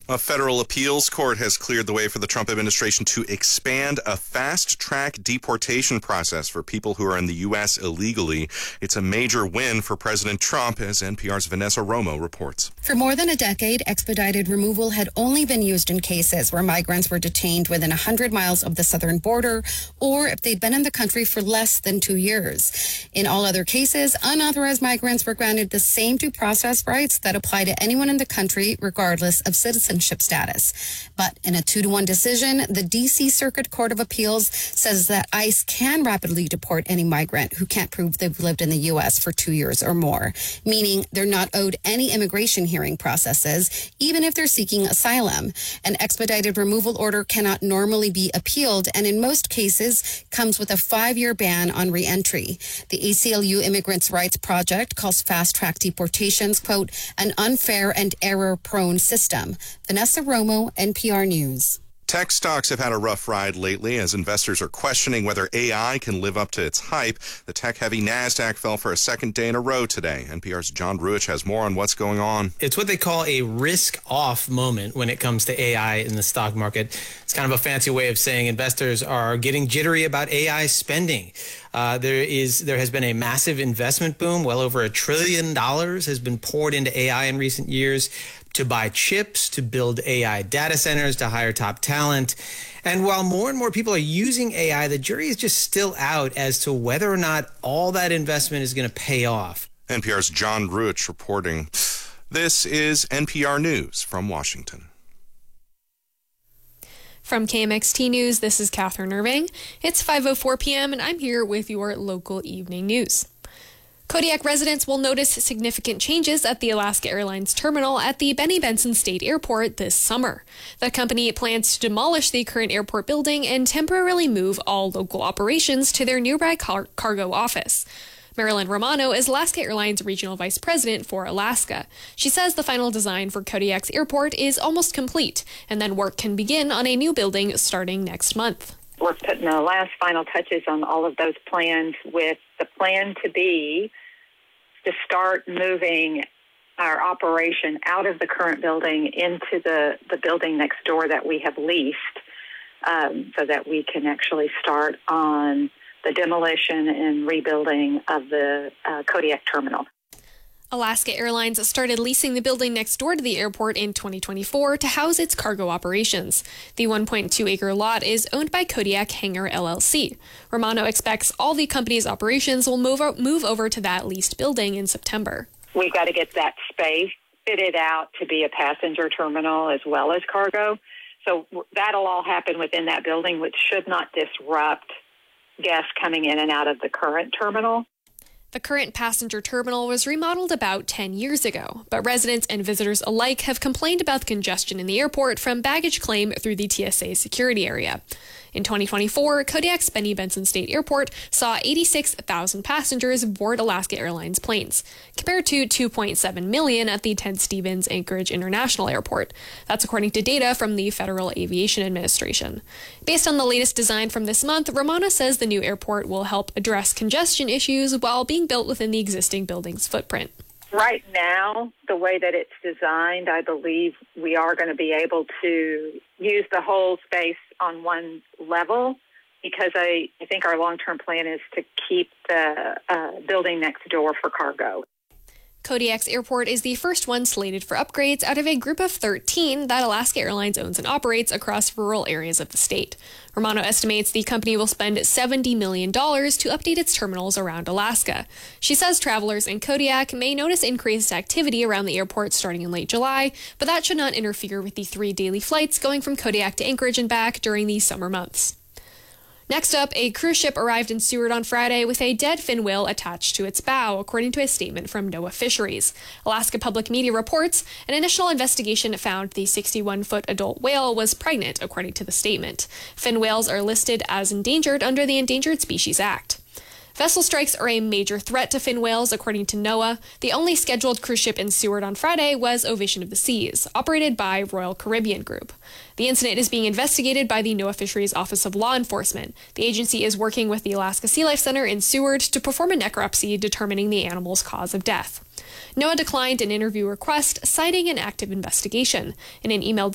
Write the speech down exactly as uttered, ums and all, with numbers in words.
A federal appeals court has cleared the way for the Trump administration to expand a fast-track deportation process for people who are in the U S illegally. It's a major win for President Trump, as N P R's Vanessa Romo reports. For more than a decade, expedited removal had only been used in cases where migrants were detained within one hundred miles of the southern border, or if they'd been in the country for less than two years. In all other cases, unauthorized migrants were granted the same due process rights that apply to anyone in the country, regardless of citizenship status. But in a two to one decision, the D C Circuit Court of Appeals says that ICE can rapidly deport any migrant who can't prove they've lived in the U S for two years or more, meaning they're not owed any immigration hearing processes, even if they're seeking asylum. An expedited removal order cannot normally be appealed, and in most cases comes with a five-year ban on reentry. The A C L U Immigrants' Rights Project calls fast-track deportations, quote, an unfair and error-prone system. Vanessa Romo, N P R News. Tech stocks have had a rough ride lately as investors are questioning whether A I can live up to its hype. The tech-heavy NASDAQ fell for a second day in a row today. N P R's John Ruich has more on what's going on. It's what they call a risk-off moment when it comes to A I in the stock market. It's kind of a fancy way of saying investors are getting jittery about A I spending. Uh, there is there has been a massive investment boom. Well over a trillion dollars has been poured into A I in recent years to buy chips, to build A I data centers, to hire top talent. And while more and more people are using A I, the jury is just still out as to whether or not all that investment is going to pay off. N P R's John Ruich reporting. This is N P R News from Washington. From K M X T News, this is Catherine Irving. It's five oh four p.m. and I'm here with your local evening news. Kodiak residents will notice significant changes at the Alaska Airlines terminal at the Benny Benson State Airport this summer. The company plans to demolish the current airport building and temporarily move all local operations to their nearby car- cargo office. Marilyn Romano is Alaska Airlines Regional Vice President for Alaska. She says the final design for Kodiak's airport is almost complete, and then work can begin on a new building starting next month. We're putting the last final touches on all of those plans, with the plan to be to start moving our operation out of the current building into the, the building next door that we have leased, um, so that we can actually start on the demolition and rebuilding of the uh, Kodiak terminal. Alaska Airlines started leasing the building next door to the airport in twenty twenty-four to house its cargo operations. The one point two acre lot is owned by Kodiak Hangar L L C. Romano expects all the company's operations will move, move over to that leased building in September. We've got to get that space fitted out to be a passenger terminal as well as cargo. So that'll all happen within that building, which should not disrupt guests coming in and out of the current terminal. The current passenger terminal was remodeled about ten years ago, but residents and visitors alike have complained about the congestion in the airport from baggage claim through the T S A security area. In twenty twenty-four, Kodiak's Benny Benson State Airport saw eighty-six thousand passengers board Alaska Airlines planes, compared to two point seven million at the Ted Stevens Anchorage International Airport. That's according to data from the Federal Aviation Administration. Based on the latest design from this month, Romano says the new airport will help address congestion issues while being built within the existing building's footprint. Right now, the way that it's designed, I believe we are going to be able to use the whole space on one level, because I, I think our long-term plan is to keep the uh, building next door for cargo. Kodiak's airport is the first one slated for upgrades out of a group of thirteen that Alaska Airlines owns and operates across rural areas of the state. Romano estimates the company will spend seventy million dollars to update its terminals around Alaska. She says travelers in Kodiak may notice increased activity around the airport starting in late July, but that should not interfere with the three daily flights going from Kodiak to Anchorage and back during the summer months. Next up, a cruise ship arrived in Seward on Friday with a dead fin whale attached to its bow, according to a statement from NOAA Fisheries. Alaska Public Media reports an initial investigation found the sixty-one foot adult whale was pregnant, according to the statement. Fin whales are listed as endangered under the Endangered Species Act. Vessel strikes are a major threat to fin whales, according to NOAA. The only scheduled cruise ship in Seward on Friday was Ovation of the Seas, operated by Royal Caribbean Group. The incident is being investigated by the NOAA Fisheries Office of Law Enforcement. The agency is working with the Alaska Sea Life Center in Seward to perform a necropsy determining the animal's cause of death. NOAA declined an interview request, citing an active investigation. In an emailed